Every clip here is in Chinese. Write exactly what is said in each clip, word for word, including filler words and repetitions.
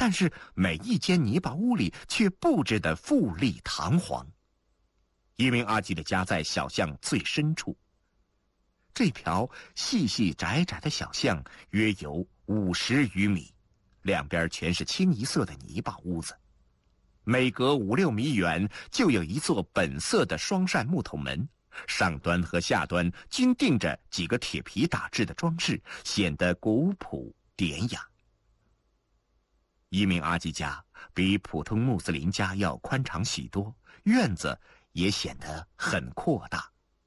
但是每一间泥巴屋里却布置得富丽堂皇。一鸣阿吉的家在小巷最深处，这条细细窄窄的小巷约有五十余米，两边全是清一色的泥巴屋子。每隔五六米远就有一座本色的双扇木头门，上端和下端均钉着几个铁皮打制的装饰，显得古朴典雅。一鸣阿吉家比普通穆斯林家要宽敞许多，院子也显得很扩大。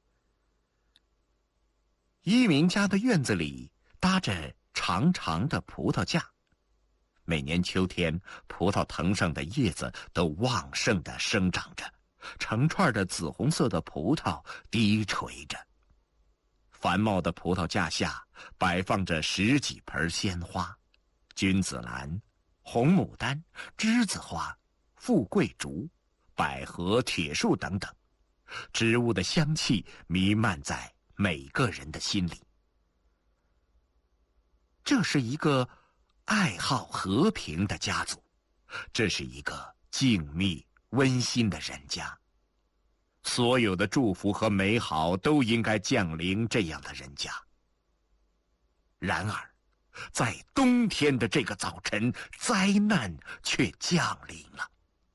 一鸣家的院子里搭着长长的葡萄架，每年秋天，葡萄藤上的叶子都旺盛地生长着，成串的紫红色的葡萄低垂着。繁茂的葡萄架下摆放着十几盆鲜花，君子兰、红牡丹、栀子花、富贵竹、百合、铁树等等，植物的香气弥漫在每个人的心里。这是一个爱好和平的家族，这是一个静谧温馨的人家。所有的祝福和美好都应该降临这样的人家。然而，在冬天的这个早晨，灾难却降临了。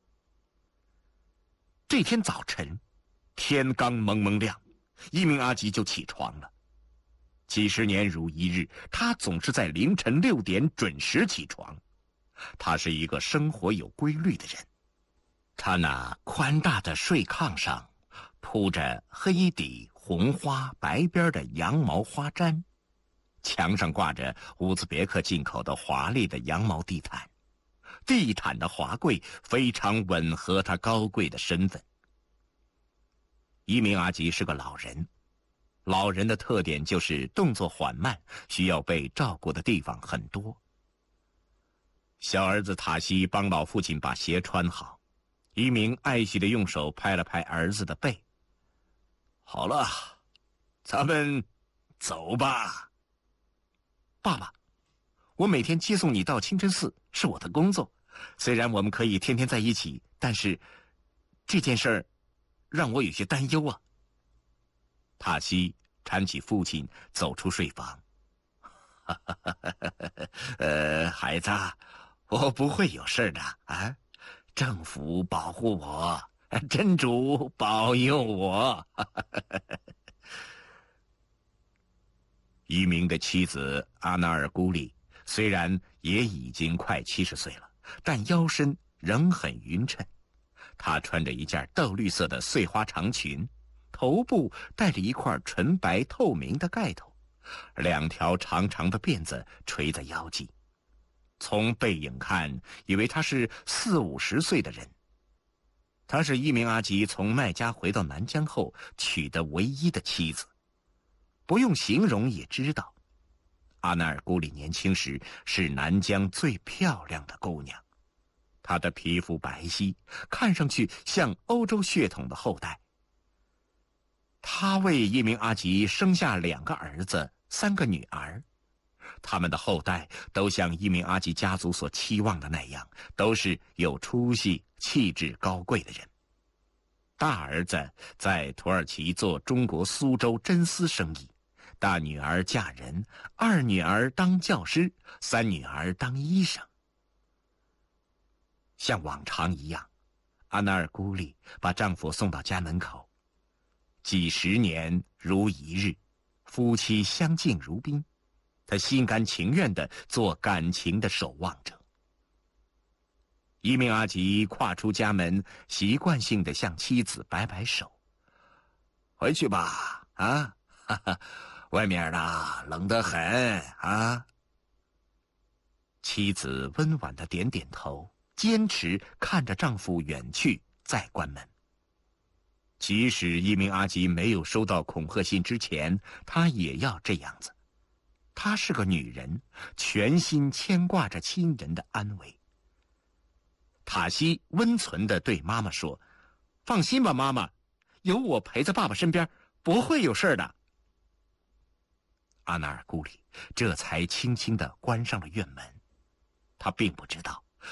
这天早晨，天刚蒙蒙亮，一鸣阿吉就起床了。几十年如一日，他总是在凌晨六点准时起床。他是一个生活有规律的人。他那宽大的睡炕上铺着黑底红花白边的羊毛花毡，墙上挂着乌兹别克进口的华丽的羊毛地毯，地毯的华贵非常吻合他高贵的身份。一鸣阿吉是个老人，老人的特点就是动作缓慢，需要被照顾的地方很多。小儿子塔西帮老父亲把鞋穿好，一鸣爱惜地用手拍了拍儿子的背。好了，咱们走吧。爸爸，我每天接送你到清真寺是我的工作，虽然我们可以天天在一起，但是这件事儿让我有些担忧啊。塔西搀起父亲走出睡房。呃，孩子，我不会有事的啊，政府保护我，真主保佑我。一鸣的妻子阿纳尔古里虽然也已经快七十岁了，但腰身仍很匀称。她穿着一件豆绿色的碎花长裙，头部戴着一块纯白透明的盖头，两条长长的辫子垂在腰际。从背影看，以为她是四五十岁的人。她是一鸣阿吉从麦加回到南疆后娶的唯一的妻子。不用形容也知道，阿纳尔古里年轻时是南疆最漂亮的姑娘。她的皮肤白皙，看上去像欧洲血统的后代。她为一鸣阿吉生下两个儿子，三个女儿。他们的后代都像一鸣阿吉家族所期望的那样，都是有出息、气质高贵的人。大儿子在土耳其做中国苏州真丝生意，大女儿嫁人，二女儿当教师，三女儿当医生。像往常一样，阿纳尔古里把丈夫送到家门口。几十年如一日，夫妻相敬如宾，他心甘情愿地做感情的守望者。一鸣阿吉跨出家门，习惯性地向妻子摆摆手：“回去吧，啊，哈哈，外面呢冷得很啊。”妻子温婉地点点头，坚持看着丈夫远去，再关门。即使一鸣阿吉没有收到恐吓信之前，她也要这样子。她是个女人，全心牵挂着亲人的安危。塔西温存地对妈妈说：“放心吧，妈妈，有我陪在爸爸身边，不会有事的。”阿纳尔古里这才轻轻地关上了院门。他并不知道，